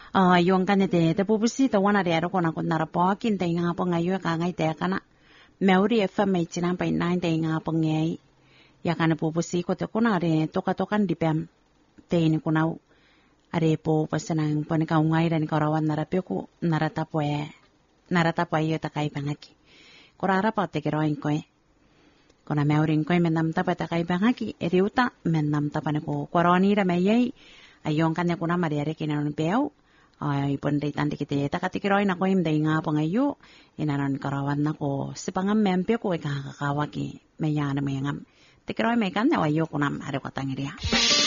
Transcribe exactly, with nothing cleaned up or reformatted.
Uh, yung kanete te pupusi te wana re ro kona kona po kin te nga po ngayo ka ngai te kana meuri F M china pa nine te nga po ngai ya kana pupusi ko te kona re toka tokan di pem te ni kuna are po pasanang pan ka ngai ran karawan narape ko narata po e narata po yo ta kai pangaki korara pa te kero in koe kona meuri in koe menam ta pa ta kai pangaki eriuta menam ta pa ne ko koroni ra meyai ayong kanya kuna mariare kinan peu ay ponday tandi kiti takatikiroy na ko imday nga po ngayo inanon karawan na ko si pangam mempe ko ikakakawaki mayana mayangam tikiroy may kanya wayo ko nam ari ko tangiriya